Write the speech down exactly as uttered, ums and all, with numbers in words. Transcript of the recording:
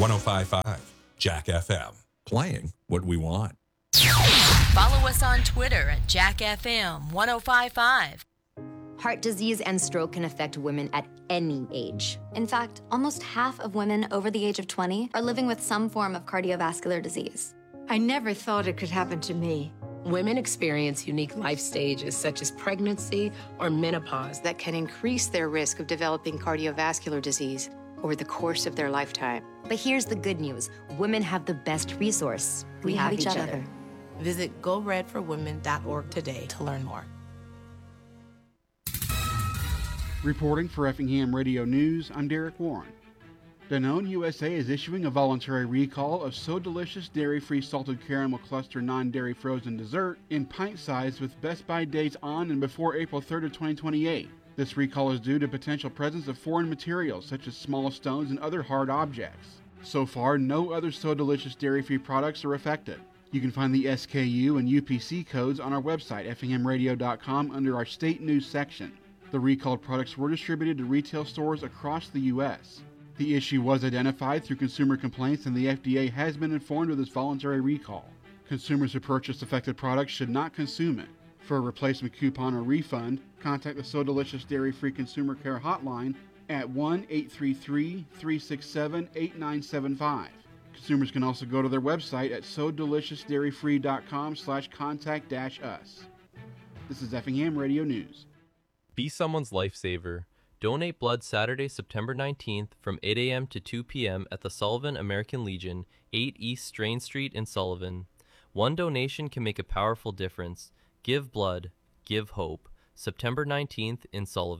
one oh five point five Jack F M. Playing what we want. Follow us on Twitter at Jack F M one oh five point five. Heart disease and stroke can affect women at any age. In fact, almost half of women over the age of twenty are living with some form of cardiovascular disease. I never thought it could happen to me. Women experience unique life stages such as pregnancy or menopause that can increase their risk of developing cardiovascular disease over the course of their lifetime. But here's the good news. Women have the best resource. We, we have, have each, each other. other. Visit go red for women dot org today to learn more. Reporting for Effingham Radio News, I'm Derek Warren. Danone U S A is issuing a voluntary recall of So Delicious dairy-free salted caramel cluster non-dairy frozen dessert in pint size with Best By dates on and before April third of twenty twenty-eight. This recall is due to potential presence of foreign materials such as small stones and other hard objects. So far, no other So Delicious dairy-free products are affected. You can find the S K U and U P C codes on our website, effingham radio dot com, under our State News section. The recalled products were distributed to retail stores across the U S The issue was identified through consumer complaints, and the F D A has been informed of this voluntary recall. Consumers who purchase affected products should not consume it. For a replacement coupon or refund, contact the So Delicious Dairy-Free Consumer Care Hotline at one eight three three, three six seven, eight nine seven five. Consumers can also go to their website at so delicious dairy free dot com slash contact dash us. This is Effingham Radio News. Be someone's lifesaver. Donate blood Saturday, September nineteenth from eight a.m. to two p.m. at the Sullivan American Legion, eight East Strain Street in Sullivan. One donation can make a powerful difference. Give blood. Give hope. September nineteenth in Sullivan.